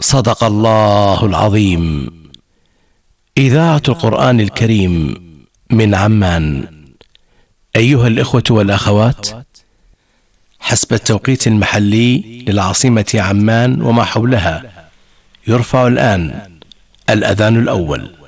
صدق الله العظيم. إذاعة القرآن الكريم من عمان. أيها الإخوة والأخوات، حسب التوقيت المحلي للعاصمة عمان وما حولها، يرفع الآن الأذان الأول.